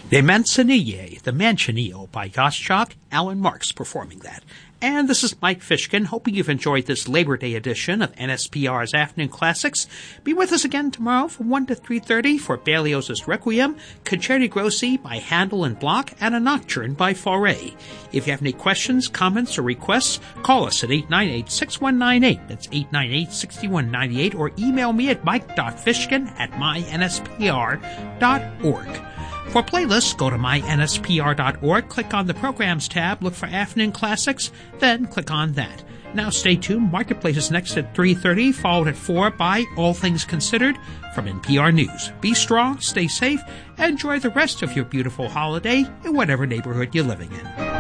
De Manzanille, the Manzanillo by Gottschalk, Alan Marks performing that. And this is Mike Fishkin, hoping you've enjoyed this Labor Day edition of NSPR's Afternoon Classics. Be with us again tomorrow from 1 to 3:30 for Berlioz's Requiem, Concerti Grossi by Handel and Bloch, and a Nocturne by Fauré. If you have any questions, comments, or requests, call us at 898-6198. That's 898-6198, or email me at mike.fishkin@mynspr.org. For playlists, go to mynspr.org, click on the Programs tab, look for Afternoon Classics, then click on that. Now stay tuned. Marketplace is next at 3:30, followed at 4 by All Things Considered from NPR News. Be strong, stay safe, and enjoy the rest of your beautiful holiday in whatever neighborhood you're living in.